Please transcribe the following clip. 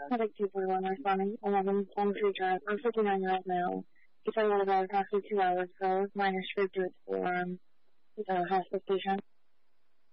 Medic 241 responding. 11 Palm Tree Drive. A 59-year-old male. He told about approximately 2 hours ago. Minor scraped to its forearm. He's a hospice patient.